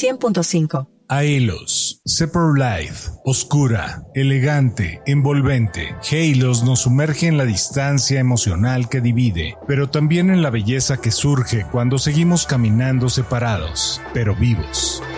100.5. Aelos, Separ Life, oscura, elegante, envolvente. Halos nos sumerge en la distancia emocional que divide, pero también en la belleza que surge cuando seguimos caminando separados, pero vivos.